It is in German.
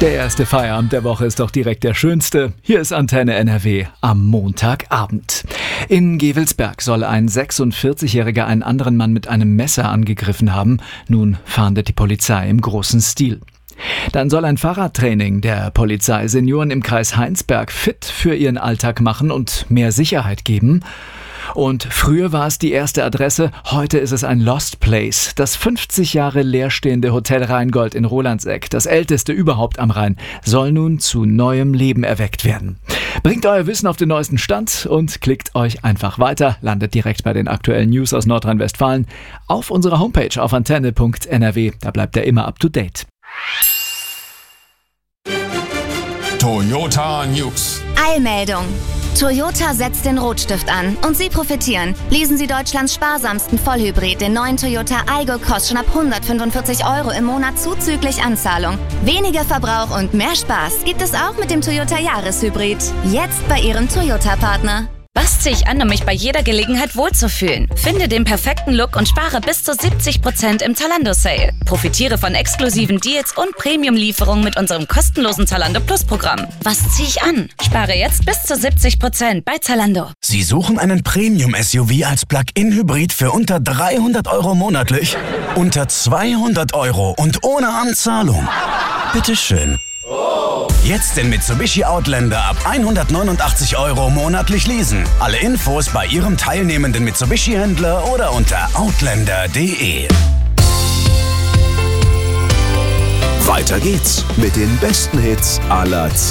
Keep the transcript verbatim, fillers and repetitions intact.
Der erste Feierabend der Woche ist doch direkt der schönste. Hier ist Antenne N R W am Montagabend. In Gevelsberg soll ein sechsundvierzigjähriger einen anderen Mann mit einem Messer angegriffen haben. Nun fahndet die Polizei im großen Stil. Dann soll ein Fahrradtraining der Polizei Senioren im Kreis Heinsberg fit für ihren Alltag machen und mehr Sicherheit geben. Und früher war es die erste Adresse, heute ist es ein Lost Place. Das fünfzig Jahre leerstehende Hotel Rheingold in Rolandseck, das älteste überhaupt am Rhein, soll nun zu neuem Leben erweckt werden. Bringt euer Wissen auf den neuesten Stand und klickt euch einfach weiter, landet direkt bei den aktuellen News aus Nordrhein-Westfalen auf unserer Homepage auf antenne punkt n r w. Da bleibt ihr immer up to date. Toyota News. Eilmeldung. Toyota setzt den Rotstift an und Sie profitieren. Leasen Sie Deutschlands sparsamsten Vollhybrid, den neuen Toyota Aygo, kostet schon ab hundertfünfundvierzig Euro im Monat zuzüglich Anzahlung. Weniger Verbrauch und mehr Spaß gibt es auch mit dem Toyota Jahreshybrid. Jetzt bei Ihrem Toyota-Partner. Was ziehe ich an, um mich bei jeder Gelegenheit wohlzufühlen? Finde den perfekten Look und spare bis zu siebzig Prozent im Zalando-Sale. Profitiere von exklusiven Deals und Premium-Lieferungen mit unserem kostenlosen Zalando Plus-Programm. Was ziehe ich an? Spare jetzt bis zu siebzig Prozent bei Zalando. Sie suchen einen Premium-S U V als Plug-in-Hybrid für unter dreihundert Euro monatlich? Unter zweihundert Euro und ohne Anzahlung? Bitteschön. Jetzt den Mitsubishi Outlander ab hundertneunundachtzig Euro monatlich leasen. Alle Infos bei Ihrem teilnehmenden Mitsubishi-Händler oder unter outlander punkt de. Weiter geht's mit den besten Hits aller Zeiten.